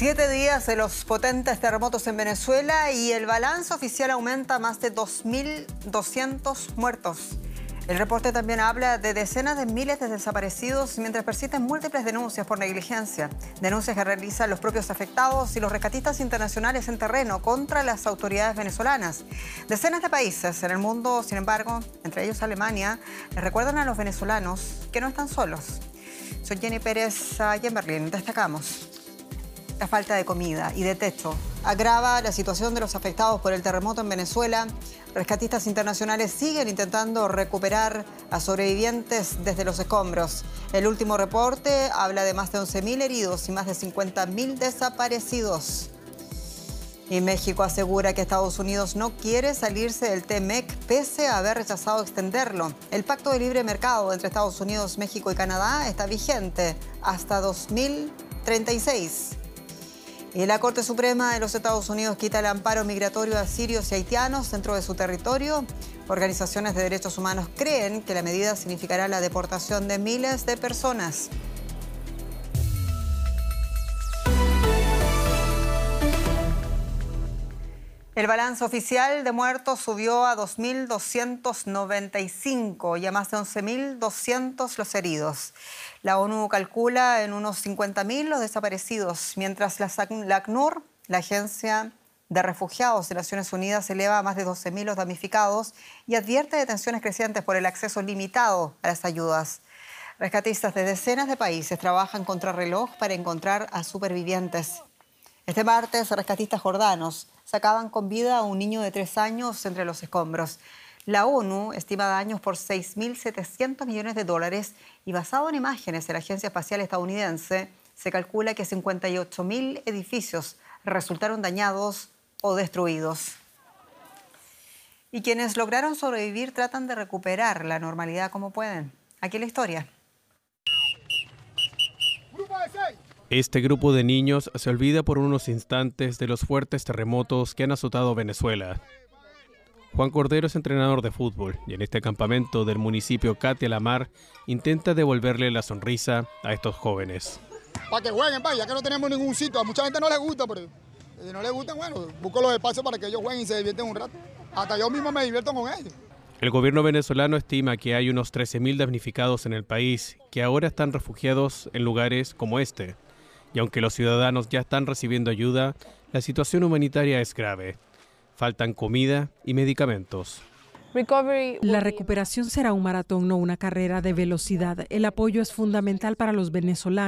7 días de los potentes terremotos en Venezuela y el balance oficial aumenta a más de 2.200 muertos. El reporte también habla de decenas de miles de desaparecidos mientras persisten múltiples denuncias por negligencia. Denuncias que realizan los propios afectados y los rescatistas internacionales en terreno contra las autoridades venezolanas. Decenas de países en el mundo, sin embargo, entre ellos Alemania, les recuerdan a los venezolanos que no están solos. Soy Jenny Pérez, allá en Berlín. Destacamos: la falta de comida y de techo agrava la situación de los afectados por el terremoto en Venezuela. Rescatistas internacionales siguen intentando recuperar a sobrevivientes desde los escombros. El último reporte habla de más de 11.000 heridos y más de 50.000 desaparecidos. Y México asegura que Estados Unidos no quiere salirse del TMEC pese a haber rechazado extenderlo. El Pacto de Libre Mercado entre Estados Unidos, México y Canadá está vigente hasta 2036. Y la Corte Suprema de los Estados Unidos quita el amparo migratorio a sirios y haitianos dentro de su territorio. Organizaciones de derechos humanos creen que la medida significará la deportación de miles de personas. El balance oficial de muertos subió a 2.295 y a más de 11.200 los heridos. La ONU calcula en unos 50.000 los desaparecidos, mientras la ACNUR, la Agencia de Refugiados de Naciones Unidas, eleva a más de 12.000 los damnificados y advierte de tensiones crecientes por el acceso limitado a las ayudas. Rescatistas de decenas de países trabajan contrarreloj para encontrar a supervivientes. Este martes, rescatistas jordanos sacaban con vida a un niño de 3 años entre los escombros. La ONU estima daños por $6.700 millones y basado en imágenes de la Agencia Espacial Estadounidense, se calcula que 58.000 edificios resultaron dañados o destruidos. Y quienes lograron sobrevivir tratan de recuperar la normalidad como pueden. Aquí la historia. Este grupo de niños se olvida por unos instantes de los fuertes terremotos que han azotado Venezuela. Juan Cordero es entrenador de fútbol y en este campamento del municipio Catia La Mar intenta devolverle la sonrisa a estos jóvenes. Para que jueguen, ya que no tenemos ningún sitio. A mucha gente no les gusta, pero si no les gustan, bueno, busco los espacios para que ellos jueguen y se divierten un rato. Hasta yo mismo me divierto con ellos. El gobierno venezolano estima que hay unos 13.000 damnificados en el país que ahora están refugiados en lugares como este. Y aunque los ciudadanos ya están recibiendo ayuda, la situación humanitaria es grave. Faltan comida y medicamentos. La recuperación será un maratón, no una carrera de velocidad. El apoyo es fundamental para los venezolanos.